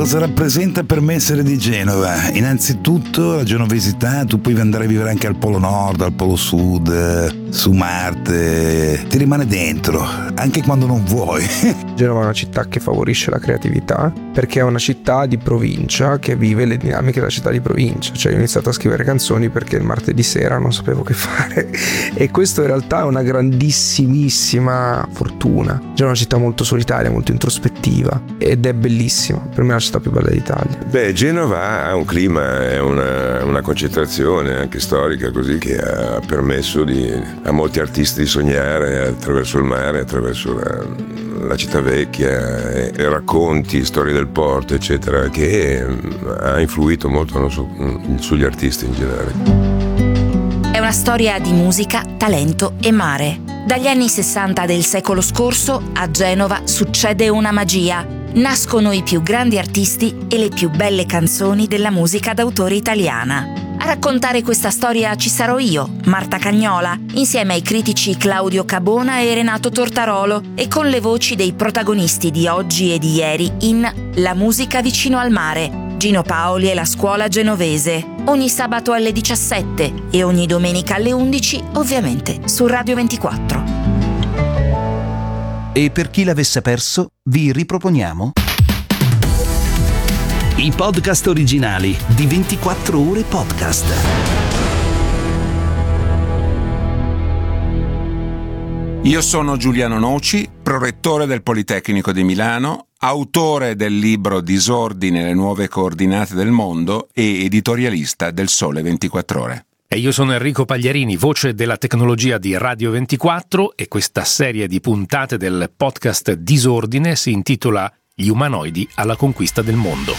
Cosa rappresenta per me essere di Genova? Innanzitutto la genovesità, tu puoi andare a vivere anche al Polo Nord, al Polo Sud, su Marte, ti rimane dentro, anche quando non vuoi. Genova è una città che favorisce la creatività, perché è una città di provincia che vive le dinamiche della città di provincia. Cioè, ho iniziato a scrivere canzoni perché il martedì sera non sapevo che fare, e questo in realtà è una grandissimissima fortuna. Genova è una città molto solitaria, molto introspettiva, ed è bellissima. Per me è la città più bella d'Italia. Genova ha un clima, è una concentrazione anche storica, così, che ha permesso a molti artisti di sognare attraverso il mare, attraverso la città vecchia, e racconti, storie del porto, eccetera, che ha influito molto sugli artisti in generale. È una storia di musica, talento e mare. Dagli anni 60 del secolo scorso a Genova succede una magia. Nascono i più grandi artisti e le più belle canzoni della musica d'autore italiana. A raccontare questa storia ci sarò io, Marta Cagnola, insieme ai critici Claudio Cabona e Renato Tortarolo, e con le voci dei protagonisti di oggi e di ieri in La musica vicino al mare, Gino Paoli e la scuola genovese, ogni sabato alle 17 e ogni domenica alle 11, ovviamente su Radio 24. E per chi l'avesse perso, vi riproponiamo i podcast originali di 24 Ore Podcast. Io sono Giuliano Noci, prorettore del Politecnico di Milano, autore del libro Disordine, le nuove coordinate del mondo e editorialista del Sole 24 Ore. E io sono Enrico Pagliarini, voce della tecnologia di Radio 24, e questa serie di puntate del podcast Disordine si intitola Gli umanoidi alla conquista del mondo.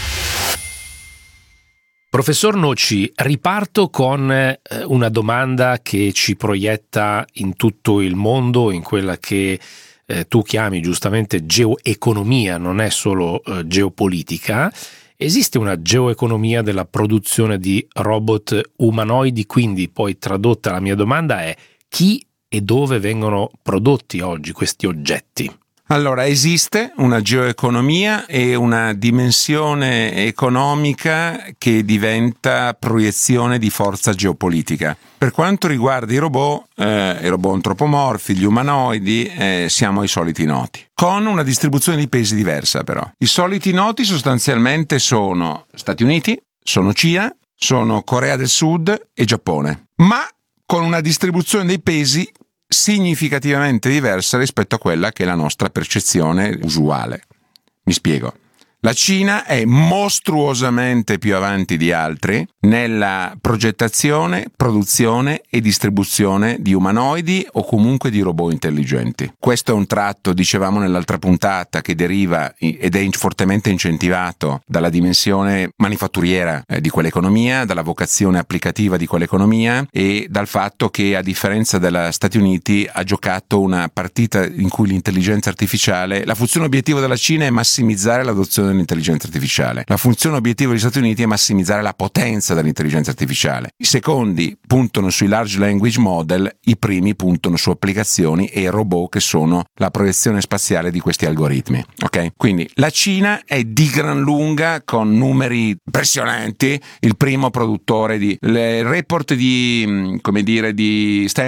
Professor Noci, riparto con una domanda che ci proietta in tutto il mondo, in quella che tu chiami giustamente geoeconomia, non è solo geopolitica. Esiste una geoeconomia della produzione di robot umanoidi? Quindi poi tradotta la mia domanda è: chi e dove vengono prodotti oggi questi oggetti? Allora, esiste una geoeconomia e una dimensione economica che diventa proiezione di forza geopolitica. Per quanto riguarda i robot antropomorfi, gli umanoidi, siamo ai soliti noti, con una distribuzione di pesi diversa però. I soliti noti sostanzialmente sono Stati Uniti, sono Cina, sono Corea del Sud e Giappone, ma con una distribuzione dei pesi significativamente diversa rispetto a quella che è la nostra percezione usuale. Mi spiego. La Cina è mostruosamente più avanti di altri nella progettazione, produzione e distribuzione di umanoidi o comunque di robot intelligenti. Questo è un tratto, dicevamo nell'altra puntata, che deriva ed è fortemente incentivato dalla dimensione manifatturiera di quell'economia, dalla vocazione applicativa di quell'economia e dal fatto che, a differenza degli Stati Uniti, ha giocato una partita in cui l'intelligenza artificiale, la funzione obiettivo della Cina è massimizzare l'adozione dell'intelligenza artificiale. La funzione obiettivo degli Stati Uniti è massimizzare la potenza dell'intelligenza artificiale. I secondi puntano sui large language model, i primi puntano su applicazioni e robot che sono la proiezione spaziale di questi algoritmi. Ok? Quindi la Cina è di gran lunga, con numeri impressionanti, il primo produttore di report di